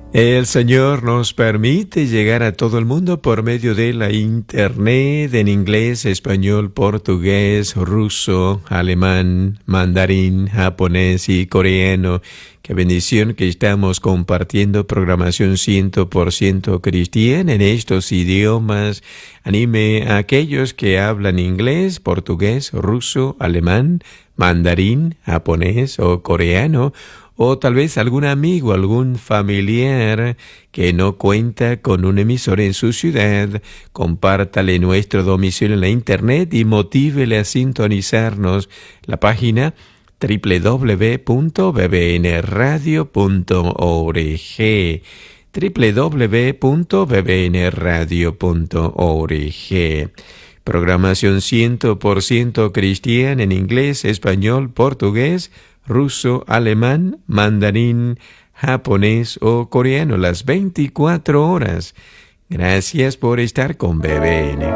El Señor nos permite llegar a todo el mundo por medio de la Internet en inglés, español, portugués, ruso, alemán, mandarín, japonés y coreano. Qué bendición que estamos compartiendo programación 100% cristiana en estos idiomas. Anime a aquellos que hablan inglés, portugués, ruso, alemán, mandarín, japonés o coreano, o tal vez algún amigo, algún familiar que no cuenta con un emisor en su ciudad. Compártale nuestro domicilio en la internet y motívele a sintonizarnos. La página www.bbnradio.org www.bbnradio.org. Programación 100% cristiana en inglés, español, portugués, ruso, alemán, mandarín, japonés o coreano las 24 horas. Gracias por estar con BBN.